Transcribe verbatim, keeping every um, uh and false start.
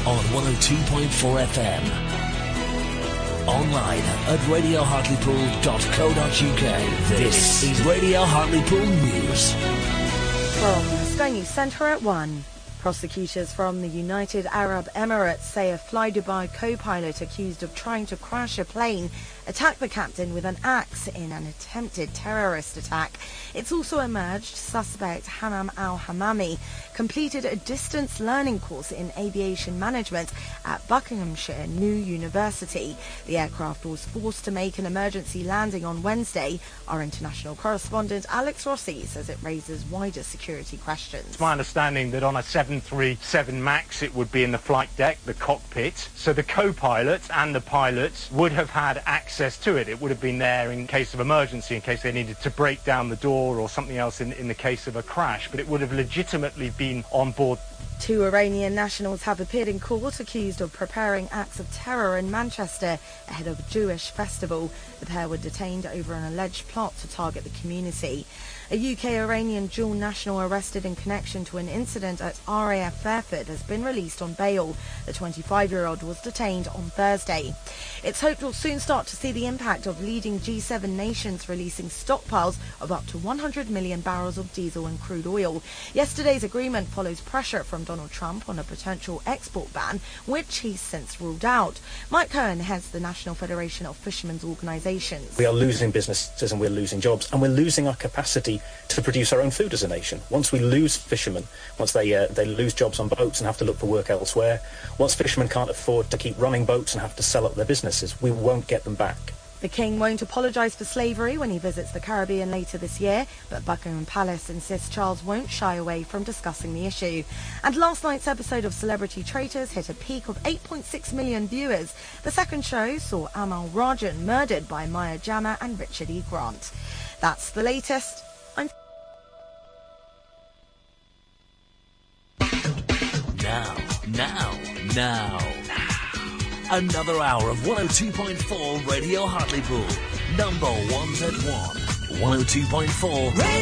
on one oh two point four F M. Online at radio hartlepool dot co dot uk. This is Radio Hartlepool News. From Sky News Centre at one. Prosecutors from the United Arab Emirates say a Fly Dubai co-pilot accused of trying to crash a plane attacked the captain with an axe in an attempted terrorist attack. It's also emerged suspect Hammam al-Hammami completed a distance learning course in aviation management at Buckinghamshire New University. The aircraft was forced to make an emergency landing on Wednesday. Our international correspondent Alex Rossi says it raises wider security questions. It's my understanding that on a seven thirty-seven MAX it would be in the flight deck, the cockpit, so the co-pilot and the pilot would have had access to it. It would have been there in case of emergency, in case they needed to break down the door or something else in, in the case of a crash, but it would have legitimately been on board. Two Iranian nationals have appeared in court accused of preparing acts of terror in Manchester ahead of a Jewish festival. The pair were detained over an alleged plot to target the community. A U K-Iranian dual national arrested in connection to an incident at R A F Fairford has been released on bail. The twenty-five-year-old was detained on Thursday. It's hoped we'll soon start to see the impact of leading G seven nations releasing stockpiles of up to one hundred million barrels of diesel and crude oil. Yesterday's agreement follows pressure from Donald Trump on a potential export ban, which he's since ruled out. Mike Cohen heads the National Federation of Fishermen's Organisations. We are losing businesses and we're losing jobs, and we're losing our capacity to produce our own food as a nation. Once we lose fishermen, once they uh, they lose jobs on boats and have to look for work elsewhere, once fishermen can't afford to keep running boats and have to sell up their businesses, we won't get them back. The King won't apologise for slavery when he visits the Caribbean later this year, but Buckingham Palace insists Charles won't shy away from discussing the issue. And last night's episode of Celebrity Traitors hit a peak of eight point six million viewers. The second show saw Amal Rajan murdered by Maya Jama and Richard E. Grant. That's the latest. I'm Now, now, now. Another hour of one oh two point four Radio Hartlepool. Number one's at one. one oh two point four